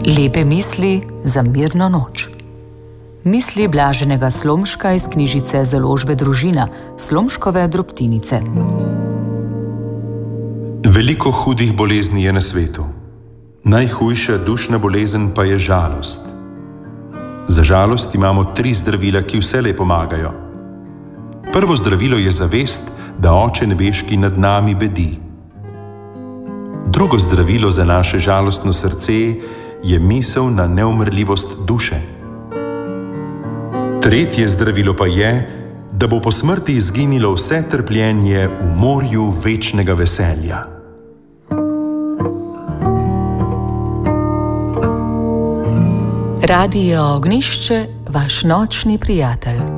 Lepe misli za mirno noč. Misli Blaženega Slomška iz knjižice Založbe Družina, Slomškove drobtinice. Veliko hudih bolezni je na svetu. Najhujša dušna bolezen pa je žalost. Za žalost imamo 3 zdravila, ki vselej pomagajo. Prvo zdravilo je zavest, da Oče nebeški nad nami bedi. Drugo zdravilo za naše žalostno srce je misel na neumrljivost duše. Tretje zdravilo pa je, da bo po smrti izginilo vse trpljenje v morju večnega veselja. Radio Ognjišče, vaš nočni prijatelj.